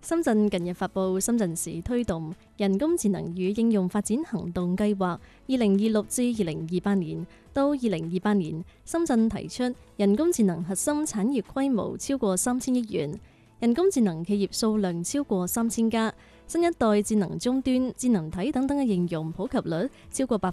深圳近日發布深圳市推動人工智能與應用發展行動計劃2026至2028年。到2028年，深圳提出人工智能核心產業規模超過3000億元，人工智能企業數量超過3000家，新一代智能終端、智能體等等嘅應用普及率超過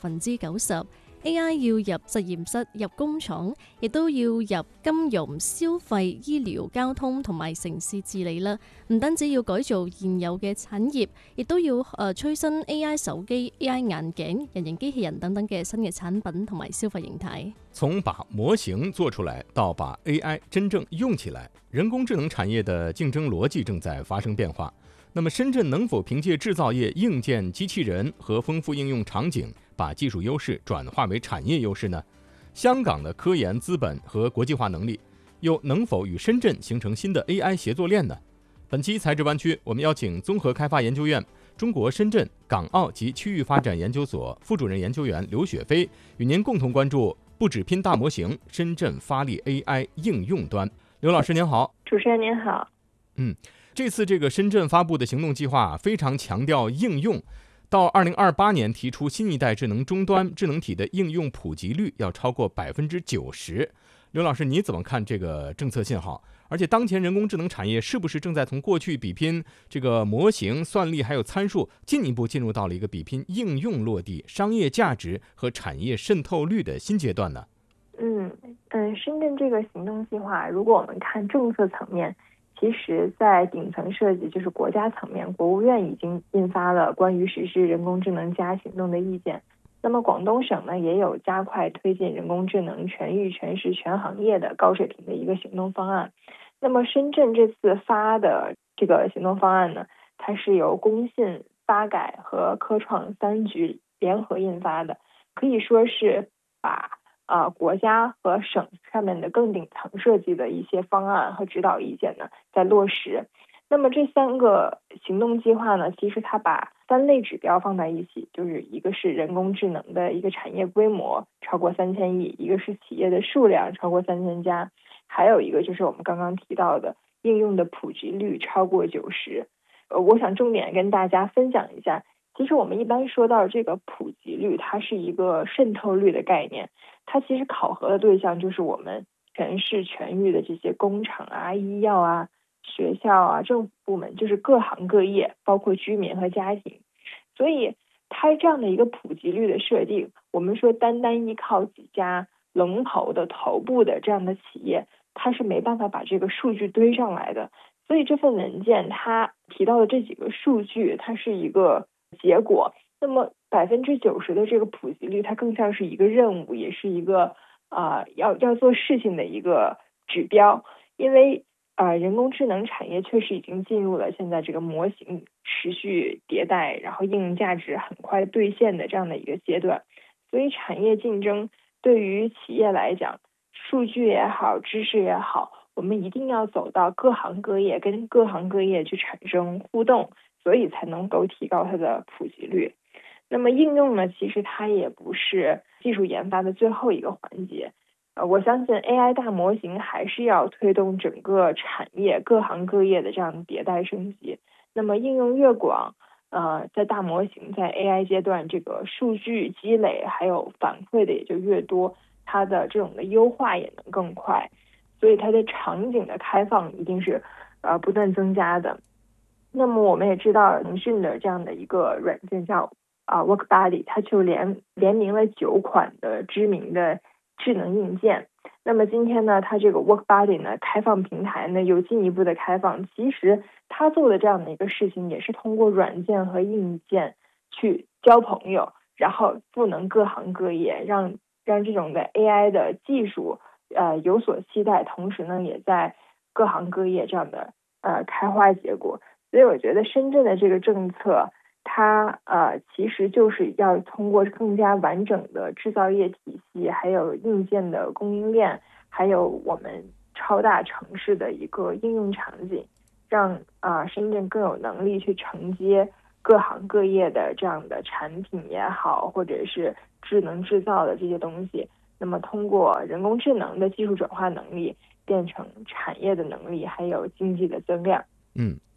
90%。AI 要入實驗室、入工廠，亦都要入金融、消費、醫療、交通同埋城市治理啦。唔單止要改造現有嘅產業，亦都要催生 AI 手機、AI 眼鏡、人形機器人等等嘅新嘅產品同埋消費形態。 從把模型做出來到把 AI 真正用起來，人工智能產業的競爭邏輯正在發生變化。那麼深圳能否憑借製造業硬件機器人和豐富應用場景，把技術優勢轉化為產業優勢呢？香港的科研資本和國際化能力又能否與深圳形成新的 AI 協作鏈呢？本期材質灣區，我們邀請綜合開發研究院中國深圳、港澳及區域發展研究所副主任研究員劉雪飛，與您共同關注不只拼大模型，深圳發力 AI 應用端。劉老師您好。 主持人您好。 這次這個深圳發布的行動計劃非常強調應用，到2028年提出新一代智能終端智能體的應用普及率要超過90%。劉老師，你怎麼看這個政策信號？而且當前人工智能產業是不是正在從過去比拼這個模型、算力還有參數，進一步進入到了一個比拼應用落地、商業價值和產業滲透率的新階段呢？ 深圳這個行動計劃，如果我們看政策層面，其實在頂層設計，就是國家層面，國務院已經印發了關於實施人工智能加行動的意見。那麼廣東省呢，也有加快推進人工智能全域全時全行業的高水平的一個行動方案。那麼深圳這次發的這個行動方案呢，它是由工信、發改和科創3局聯合印發的，可以說是把國家和省上面的更頂層設計的一些方案和指導意見呢，在落實。那麼這3個行動計劃呢，其實它把3類指標放在一起，就是一個是人工智能的一個產業規模超過3000億，一個是企業的數量超過3000家，還有一個就是我們剛剛提到的應用的普及率超過90%。我想重點跟大家分享一下，其實我們一般說到這個普及率，它是一個滲透率的概念，它其實考核的對象就是我們全市全域的這些工廠啊、醫藥啊、學校啊、政府部門，就是各行各業，包括居民和家庭。所以它這樣的一個普及率的設定，我們說單單依靠幾家龍頭的頭部的這樣的企業，它是沒辦法把這個數據堆上來的。所以這份文件它提到的這幾個數據，它是一個結果。那麼90%的這個普及率，它更像是一個任務，也是一個要做事情的一個指標。因為人工智能產業確實已經進入了現在這個模型持續迭代，然後應用價值很快兌現的這樣的一個階段。所以產業競爭對於企業來講，數據也好，知識也好，我們一定要走到各行各業，跟各行各業去產生互動，所以才能夠提高它的普及率。那麼應用呢，其實它也不是技術研發的最後一個環節。我相信 AI 大模型還是要推動整個產業各行各業的這樣迭代升級。那麼應用越廣，在大模型在 AI 階段，這個數據積累還有反饋的也就越多，它的這種的優化也能更快。所以它的場景的開放一定是不斷增加的。那麼我們也知道騰訊的這樣的一個軟件叫WorkBuddy， 它就聯名了9款的知名的智能硬件。那麼今天呢，它這個 WorkBuddy 呢開放平台呢又進一步的開放，其實它做的這樣的一個事情也是通過軟件和硬件去交朋友，然後賦能各行各業，讓這種的 AI 的技術有所期待，同時呢也在各行各業這樣的開花結果。所以我覺得深圳的這個政策，它其實就是要通過更加完整的製造業體系，還有硬件的供應鏈，還有我們超大城市的一個應用場景，讓深圳更有能力去承接各行各業的這樣的產品也好，或者是智能製造的這些東西，那麼通過人工智能的技術轉化能力變成產業的能力，還有經濟的增量。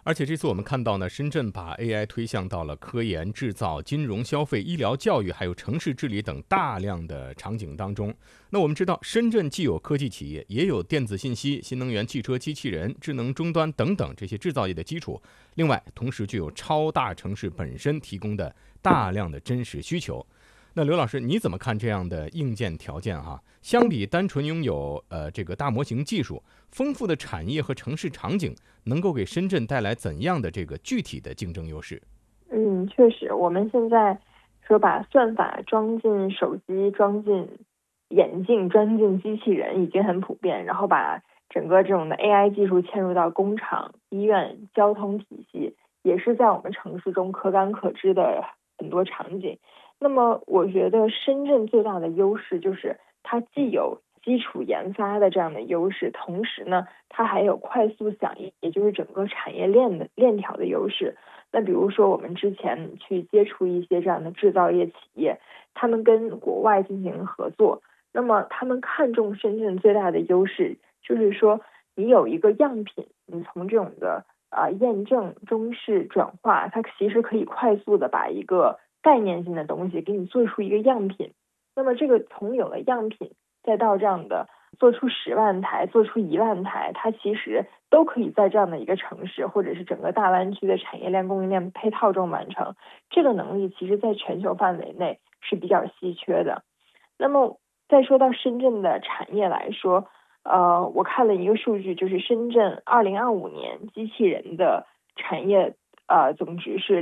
而且这次我们看到呢，深圳把 AI 推向到了科研、制造、金融、消费、医疗、教育，还有城市治理等大量的场景当中。那我们知道，深圳既有科技企业，也有电子信息、新能源汽车、机器人、智能终端等等这些制造业的基础。另外，同时具有超大城市本身提供的大量的真实需求。那刘老师，你怎么看这样的硬件条件相比单纯拥有这个大模型技术，丰富的产业和城市场景，能够给深圳带来怎样的这个具体的竞争优势？ 确实，我们现在说把算法装进手机、装进眼镜、装进机器人已经很普遍，然后把整个这种的 AI 技术嵌入到工厂、医院、交通体系，也是在我们城市中可感可知的很多场景。那么我觉得深圳最大的优势就是它既有基础研发的这样的优势，同时呢，它还有快速响应，也就是整个产业链条的优势。那比如说我们之前去接触一些这样的制造业企业，他们跟国外进行合作，那么他们看中深圳最大的优势就是说，你有一个样品，你从这种的验证、中试、转化，它其实可以快速的把一个概念性的东西给你做出一个样品。那么这个从有了样品，再到这样的做出10万台、做出1万台，它其实都可以在这样的一个城市或者是整个大湾区的产业链、供应链配套中完成。这个能力其实在全球范围内是比较稀缺的。那么再说到深圳的产业来说，我看了一个数据，就是深圳2025年机器人的产业总值是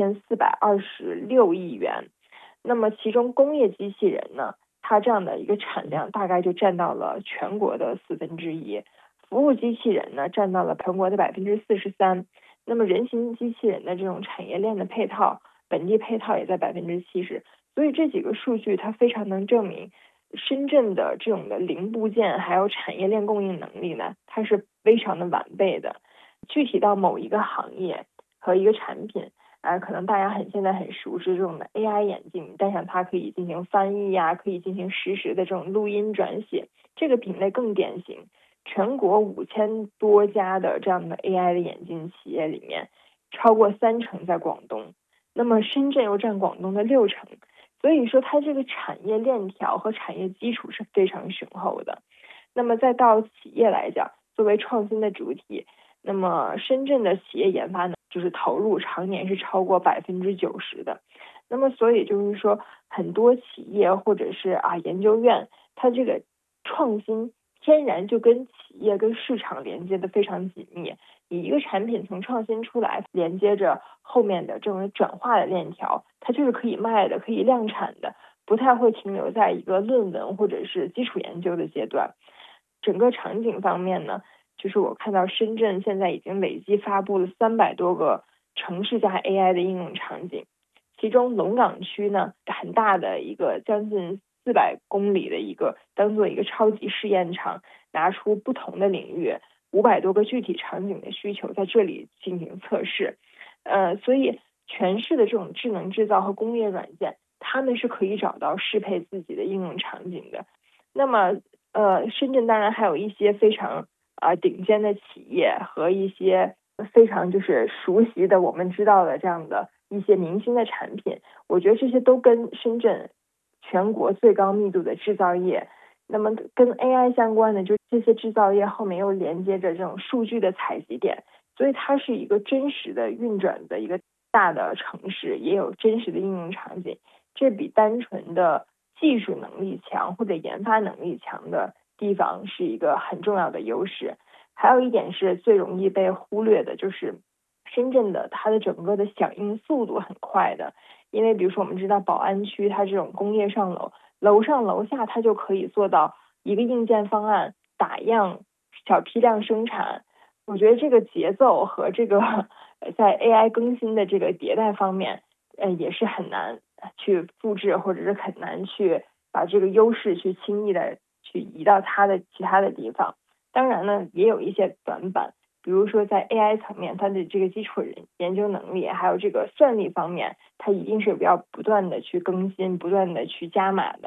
2426亿元。那么其中工业机器人呢，它这样的一个产量大概就占到了全国的1/4，服务机器人呢占到了全国的43%。那么人形机器人的这种产业链的配套，本地配套也在70%。所以这几个数据它非常能证明深圳的这种的零部件还有产业链供应能力呢，它是非常的完备的。具体到某一个行业和一个产品，可能大家现在很熟知这种的 AI 眼镜，戴上它可以进行翻译可以进行实时的这种录音转写。这个品类更典型，全国5000多家的这样的 AI 的眼镜企业里面，超过30%在广东，那么深圳又占广东的60%。所以说它这个产业链条和产业基础是非常雄厚的。那么再到企业来讲，作为创新的主体，那么深圳的企业研发呢，就是投入常年是超过90%的。那么所以就是说，很多企业或者是研究院，它这个创新天然就跟企业跟市场连接的非常紧密。你一个产品从创新出来，连接着后面的这种转化的链条，它就是可以卖的，可以量产的，不太会停留在一个论文或者是基础研究的阶段。整个场景方面呢，就是我看到深圳现在已经累计发布了300多个城市加 AI 的应用场景，其中龙岗区呢，很大的一个将近400公里的一个当做一个超级试验场，拿出不同的领域500多个具体场景的需求在这里进行测试。所以全市的这种智能制造和工业软件，他们是可以找到适配自己的应用场景的。那么深圳当然还有一些非常顶尖的企业和一些非常就是熟悉的我们知道的这样的一些明星的产品，我觉得这些都跟深圳全国最高密度的制造业，那么跟 AI 相关的，就这些制造业后面又连接着这种数据的采集点，所以它是一个真实的运转的一个大的城市，也有真实的应用场景。这比单纯的技术能力强或者研发能力强的地方是一个很重要的优势。还有一点是最容易被忽略的，就是深圳的它的整个的响应速度很快的。因为比如说我们知道宝安区它这种工业上楼，楼上楼下它就可以做到一个硬件方案打样小批量生产。我觉得这个节奏和这个在 AI 更新的这个迭代方面也是很难去复制，或者是很难去把这个优势去轻易的去移到它的其他的地方。当然呢，也有一些短板，比如说在 AI 层面，它的这个基础研究能力，还有这个算力方面，它一定是要不断的去更新，不断的去加码的。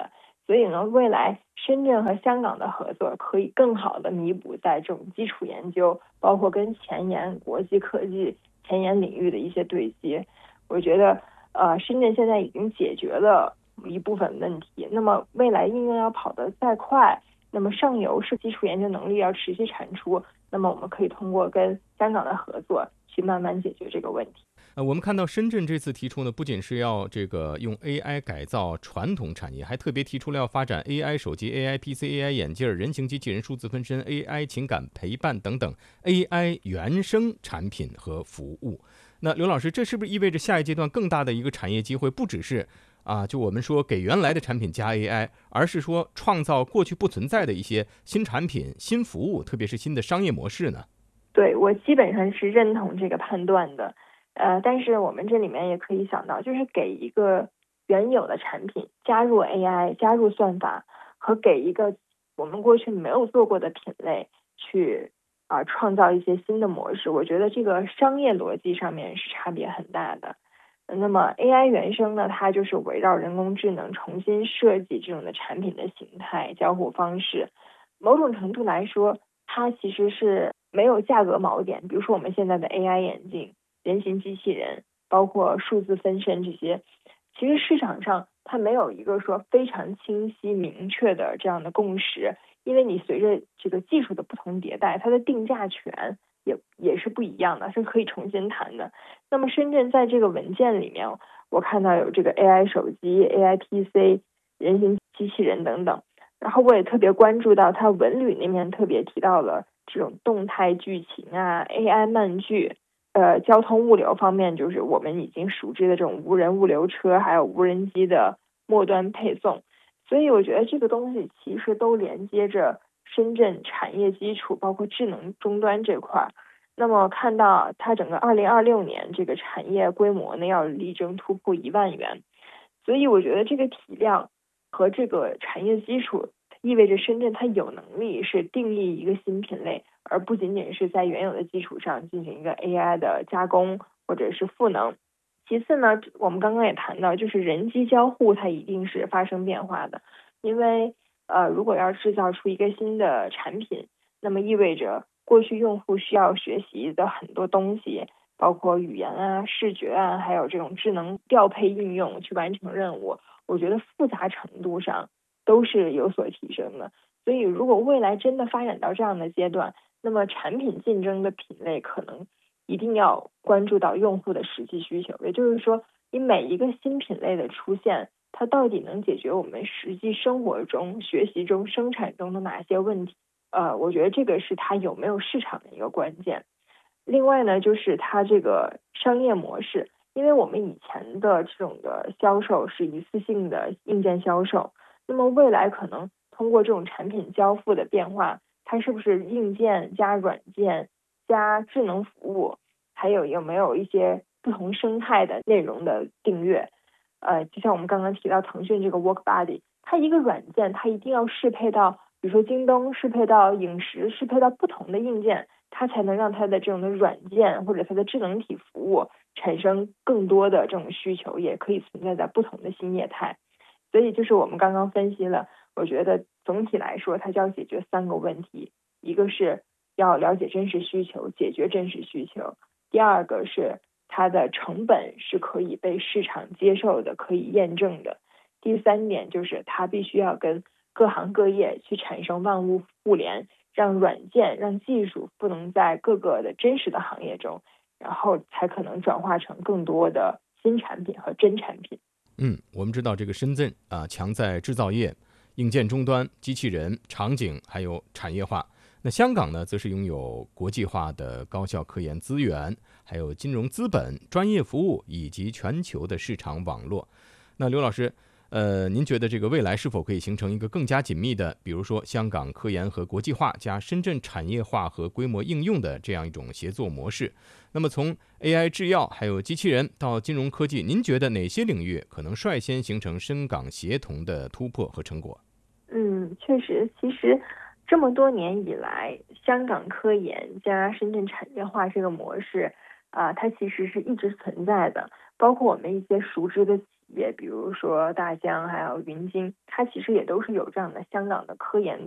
所以呢，未来深圳和香港的合作可以更好的弥补在这种基础研究，包括跟前沿国际科技前沿领域的一些对接。我觉得，深圳现在已经解决了一部分问题，那么未来应用要跑得再快，那么上游是基础研究能力要持续产出，那么我们可以通过跟香港的合作去慢慢解决这个问题。 我们看到深圳这次提出呢，不仅是要用 AI 改造传统产业，还特别提出了要发展 AI 手机、AI PC、AI 眼镜、人形机器人、数字分身、AI 情感陪伴等等 AI 原生产品和服务。那刘老师，这是不是意味着下一阶段更大的一个产业机会，不只是就我们说给原来的产品加 AI，而是说创造过去不存在的一些新产品、新服务，特别是新的商业模式呢？ 对，我基本上是认同这个判断的。但是我们这里面也可以想到，就是给一个原有的产品加入 AI、加入算法，和给一个我们过去没有做过的品类去创造一些新的模式，我觉得这个商业逻辑上面是差别很大的。那么 AI 原生呢，它就是围绕人工智能重新设计这种的产品的形态、交互方式。某种程度来说，它其实是没有价格锚点。比如说我们现在的 AI 眼镜、人形机器人，包括数字分身这些，其实市场上它没有一个说非常清晰明确的这样的共识，因为你随着这个技术的不同迭代，它的定价权也是不一样的，是可以重新谈的。那么深圳在这个文件里面，我看到有这个 AI 手机、AI PC、人形机器人等等，然后我也特别关注到它文旅那边特别提到了这种动态剧情AI 漫剧。交通物流方面，就是我们已经熟知的这种无人物流车，还有无人机的末端配送。所以我觉得这个东西其实都连接着深圳产业基础，包括智能终端这块。那么看到它整个2026年这个产业规模呢，要力争突破1万元。所以我觉得这个体量和这个产业基础，意味着深圳它有能力是定义一个新品类，而不仅仅是在原有的基础上进行一个 AI 的加工或者是赋能。其次呢，我们刚刚也谈到，就是人机交互它一定是发生变化的，因为如果要制造出一个新的产品，那么意味着过去用户需要学习的很多东西，包括语言视觉还有这种智能调配应用去完成任务，我觉得复杂程度上都是有所提升的。所以如果未来真的发展到这样的阶段，那么产品竞争的品类可能一定要关注到用户的实际需求，也就是说，你每一个新品类的出现，它到底能解决我们实际生活中、学习中、生产中的哪些问题？我觉得这个是它有没有市场的一个关键。另外呢，就是它这个商业模式，因为我们以前的这种的销售是一次性的硬件销售，那么未来可能通过这种产品交付的变化，它是不是硬件加软件加智能服务，还有没有一些不同生态的内容的订阅？就像我们刚刚提到腾讯这个 WorkBuddy，它一个软件它一定要适配到，比如说京东适配到影视，适配到不同的硬件，它才能让它的这种的软件或者它的智能体服务产生更多的这种需求，也可以存在在不同的新业态。所以就是我们刚刚分析了，我觉得总体来说它就要解决3个问题，一个是要了解真实需求，解决真实需求；第二个是它的成本是可以被市场接受的，可以验证的；第3点就是它必须要跟各行各业去产生万物互联，让软件、让技术赋能在各个的真实的行业中，然后才可能转化成更多的新产品和真产品。 我们知道这个深圳强在制造业、硬件终端、机器人、场景，还有产业化。那香港呢，则是拥有国际化的高校科研资源，还有金融资本、专业服务以及全球的市场网络。那刘老师，您觉得这个未来是否可以形成一个更加紧密的，比如说香港科研和国际化加深圳产业化和规模应用的这样一种协作模式？那么从 AI 制药还有机器人到金融科技，您觉得哪些领域可能率先形成深港协同的突破和成果？ 确实，其实这么多年以来，香港科研加深圳产业化这个模式它其实是一直存在的。包括我们一些熟知的企业，比如说大疆还有云鲸，它其实也都是有这样的香港的科研